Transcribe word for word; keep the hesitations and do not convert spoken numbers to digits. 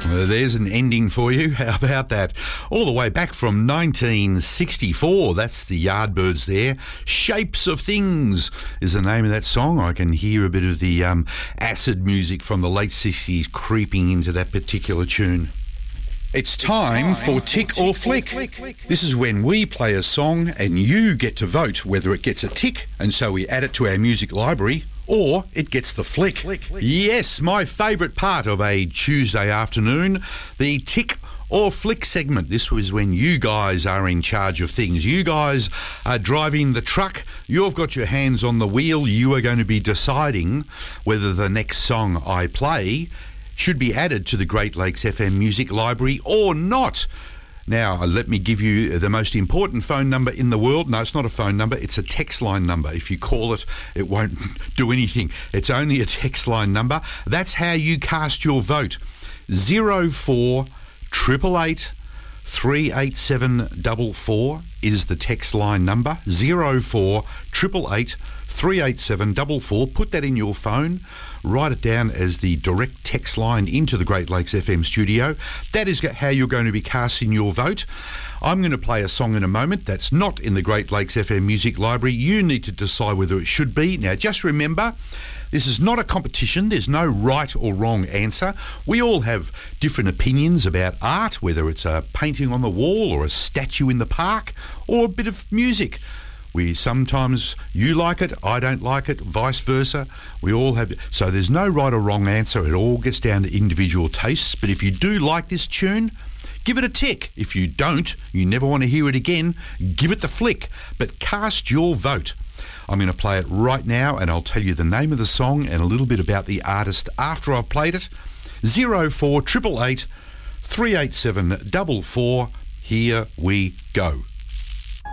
Uh, there's an ending for you. How about that? All the way back from nineteen sixty-four. That's the Yardbirds there. Shapes of Things is the name of that song. I can hear a bit of the um, acid music from the late sixties creeping into that particular tune. It's time for Tick or Flick. This is when we play a song and you get to vote whether it gets a tick, and so we add it to our music library, or it gets the flick. Yes, my favourite part of a Tuesday afternoon, the Tick or Flick segment. This was when you guys are in charge of things. You guys are driving the truck. You've got your hands on the wheel. You are going to be deciding whether the next song I play should be added to the Great Lakes F M Music Library or not. Now, let me give you the most important phone number in the world. No, it's not a phone number. It's a text line number. If you call it, it won't do anything. It's only a text line number. That's how you cast your vote. zero four eight eight eight, three eight seven four four is the text line number. zero four eight eight eight, three eight seven four four. Put that in your phone. Write it down as the direct text line into the Great Lakes F M studio. That is how you're going to be casting your vote. I'm going to play a song in a moment that's not in the Great Lakes F M Music Library. You need to decide whether it should be. Now, just remember, this is not a competition. There's no right or wrong answer. We all have different opinions about art, whether it's a painting on the wall or a statue in the park or a bit of music. We sometimes, you like it, I don't like it, vice versa. We all have, so there's no right or wrong answer. It all gets down to individual tastes. But if you do like this tune, give it a tick. If you don't, you never want to hear it again, give it the flick. But cast your vote. I'm going to play it right now, and I'll tell you the name of the song and a little bit about the artist after I've played it. zero four eight eight eight, three eight seven four four. Here we go.